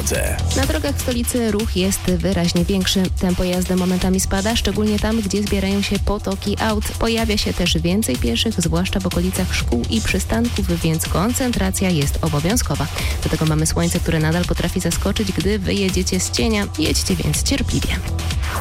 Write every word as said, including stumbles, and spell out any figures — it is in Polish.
drodze. Na drogach w stolicy ruch jest wyraźnie większy. Tempo jazdy momentami spada, szczególnie tam, gdzie zbierają się potoki aut. Pojawia się też więcej pieszych, zwłaszcza w okolicach szkół i przystanków, więc koncentracja jest obowiązkowa. Do tego mamy słońce, które nadal potrafi zaskoczyć, gdy wyjedziecie z cienia. Jedźcie więc cierpliwie.